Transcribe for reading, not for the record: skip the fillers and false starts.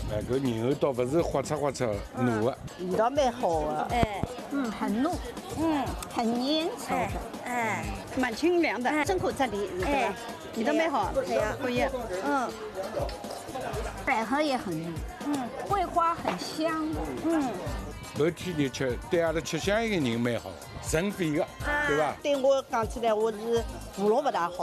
那个牛倒不是滑滑嫩的， 味道蛮好的。 哎， 很糯，很粘稠的，蛮清凉的，正口这里，对吧？味道蛮好，对呀，可以。百合也很嫩，桂花很香， 肉体力吃，对阿拉吃香一个人蛮好，肾肺的，对吧？ 对我讲起来，我是胡萝卜大好。